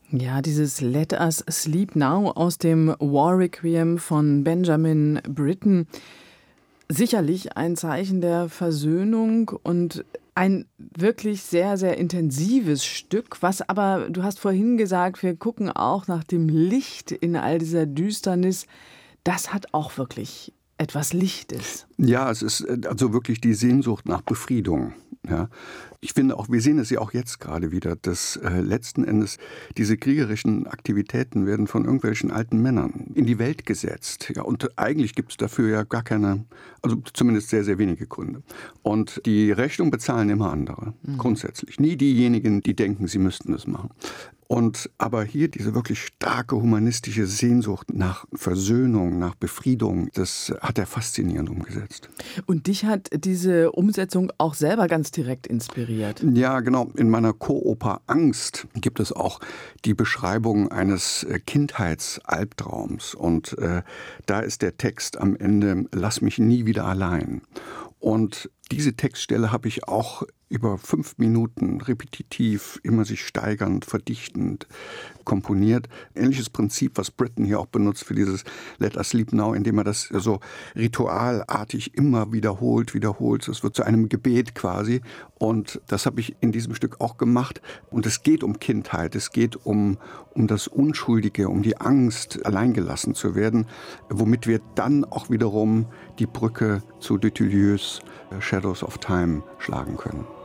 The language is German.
Ja, dieses Let Us Sleep Now aus dem War Requiem von Benjamin Britten. Sicherlich ein Zeichen der Versöhnung und ein wirklich sehr, sehr intensives Stück, was aber, du hast vorhin gesagt, wir gucken auch nach dem Licht in all dieser Düsternis. Das hat auch wirklich etwas Lichtes. Ja, es ist also wirklich die Sehnsucht nach Befriedung. Ja. Ich finde auch, wir sehen es ja auch jetzt gerade wieder, dass letzten Endes diese kriegerischen Aktivitäten werden von irgendwelchen alten Männern in die Welt gesetzt. Ja, und eigentlich gibt es dafür ja gar keine, also zumindest sehr, sehr wenige Gründe. Und die Rechnung bezahlen immer andere, grundsätzlich. Nie diejenigen, die denken, sie müssten es machen. Und aber hier diese wirklich starke humanistische Sehnsucht nach Versöhnung, nach Befriedung, das hat er faszinierend umgesetzt. Und dich hat diese Umsetzung auch selber ganz direkt inspiriert. Ja, genau. In meiner Co-Oper Angst gibt es auch die Beschreibung eines Kindheitsalbtraums. Und da ist der Text am Ende: Lass mich nie wieder allein. Und diese Textstelle habe ich auch über 5 Minuten repetitiv, immer sich steigernd, verdichtend komponiert. Ähnliches Prinzip, was Britten hier auch benutzt für dieses Let Us Sleep Now, indem er das so ritualartig immer wiederholt. Es wird zu einem Gebet quasi. Und das habe ich in diesem Stück auch gemacht. Und es geht um Kindheit, es geht um das Unschuldige, um die Angst, alleingelassen zu werden, womit wir dann auch wiederum die Brücke zu Dutilleux Shadows of Time schlagen können.